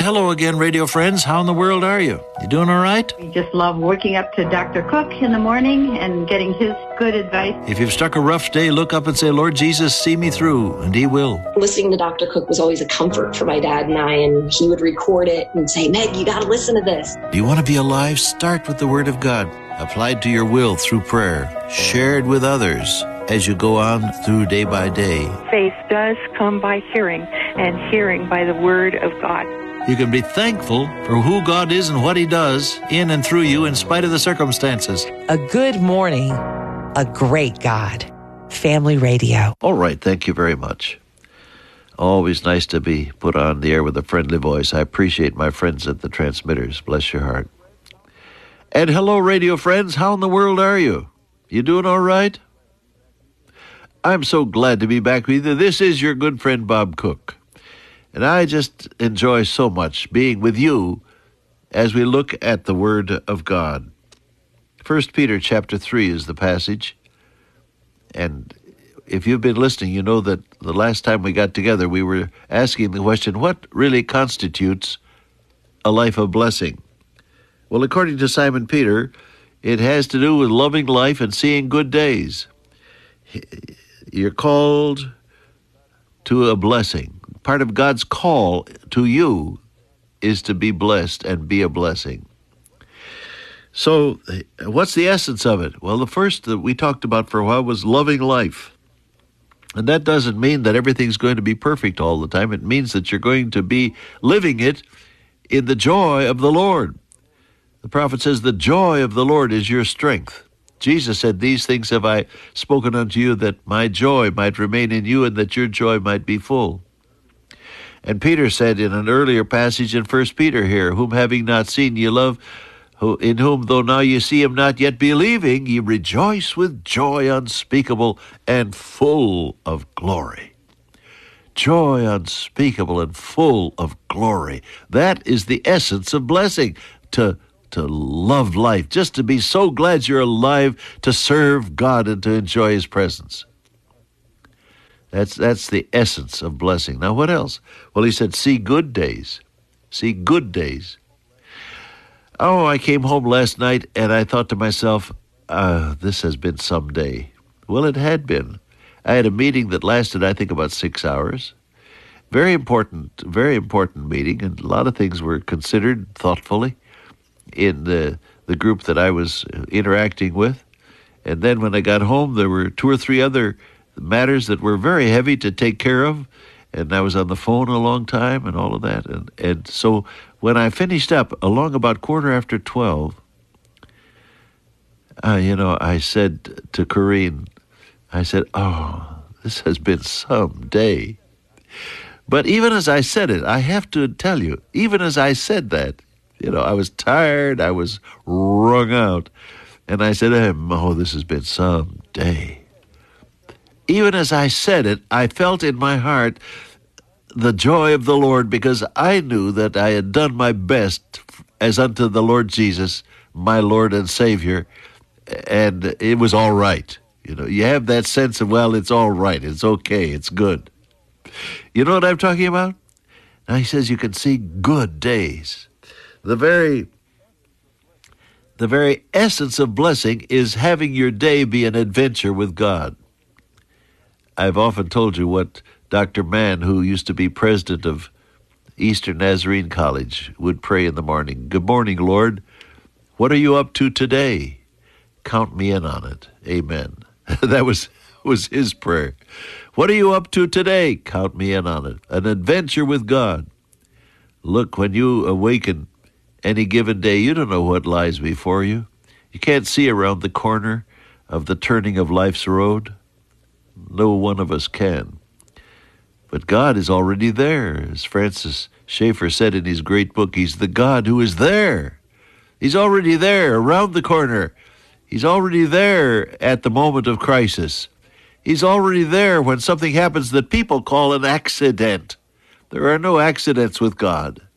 Hello again, radio friends. How in the world are you? You doing all right? We just love waking up to Dr. Cook in the morning and getting his good advice. If you've struck a rough day, look up and say, Lord Jesus, see me through, and He will. Listening to Dr. Cook was always a comfort for my dad and I, and he would record it and say, Meg, you got to listen to this. Do you want to be alive? Start with the Word of God, applied to your will through prayer, shared with others as you go on through day by day. Faith does come by hearing, and hearing by the Word of God. You can be thankful for who God is and what He does in and through you in spite of the circumstances. A good morning, a great God. Family Radio. All right, thank you very much. Always nice to be put on the air with a friendly voice. I appreciate my friends at the transmitters. Bless your heart. And hello, radio friends. How in the world are you? You doing all right? I'm so glad to be back with you. This is your good friend, Bob Cook. And I just enjoy so much being with you as we look at the Word of God. 1 Peter chapter 3 is the passage. And if you've been listening, you know that the last time we got together, we were asking the question, what really constitutes a life of blessing? Well, according to Simon Peter, it has to do with loving life and seeing good days. You're called to a blessing. Part of God's call to you is to be blessed and be a blessing. So, what's the essence of it? Well, the first that we talked about for a while was loving life. And that doesn't mean that everything's going to be perfect all the time. It means that you're going to be living it in the joy of the Lord. The prophet says, the joy of the Lord is your strength. Jesus said, these things have I spoken unto you, that my joy might remain in you and that your joy might be full. And Peter said in an earlier passage in 1 Peter here, whom having not seen ye love, in whom though now ye see him not yet believing, ye rejoice with joy unspeakable and full of glory. Joy unspeakable and full of glory. That is the essence of blessing, to love life, just to be so glad you're alive, to serve God and to enjoy His presence. That's the essence of blessing. Now, what else? Well, he said, see good days. See good days. Oh, I came home last night and I thought to myself, this has been some day. Well, it had been. I had a meeting that lasted, I think, about 6 hours. Very important meeting, and a lot of things were considered thoughtfully in the group that I was interacting with. And then when I got home, there were 2 or 3 other matters that were very heavy to take care of, and I was on the phone a long time and all of that. And so when I finished up, along about 12:15, I said to Corrine, I said, oh, this has been some day. But even as I said it, I have to tell you, even as I said that, I was tired, I was wrung out, and I said, oh, this has been some day. Even as I said it, I felt in my heart the joy of the Lord, because I knew that I had done my best as unto the Lord Jesus, my Lord and Savior, and it was all right. You have that sense of, well, it's all right, it's okay, it's good. You know what I'm talking about? Now he says you can see good days. The very essence of blessing is having your day be an adventure with God. I've often told you what Dr. Mann, who used to be president of Eastern Nazarene College, would pray in the morning. Good morning, Lord. What are you up to today? Count me in on it. Amen. That was his prayer. What are you up to today? Count me in on it. An adventure with God. Look, when you awaken any given day, you don't know what lies before you. You can't see around the corner of the turning of life's road. No one of us can. But God is already there. As Francis Schaeffer said in his great book, He's the God who is there. He's already there, around the corner. He's already there at the moment of crisis. He's already there when something happens that people call an accident. There are no accidents with God.